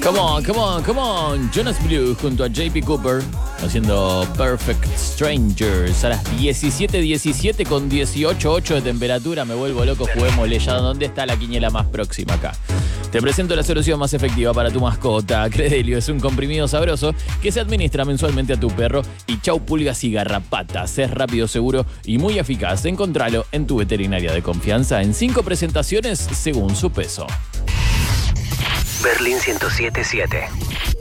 Come on, come on, come on. Jonas Blue junto a JP Cooper haciendo Perfect Strangers a las 17:17 con 18.8 de temperatura. Me vuelvo loco, juguémosle ya. ¿Dónde está la quiniela más próxima acá? Te presento la solución más efectiva para tu mascota. Credelio es un comprimido sabroso que se administra mensualmente a tu perro y chau pulgas y garrapatas. Es rápido, seguro y muy eficaz. Encontralo en tu veterinaria de confianza en 5 presentaciones según su peso. Berlín 107.7.